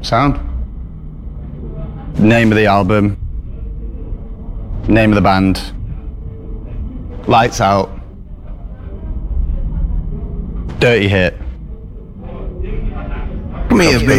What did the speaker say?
Sound. Name of the album. Name of the band. Lights Out. Dirty Hit. Come here, baby.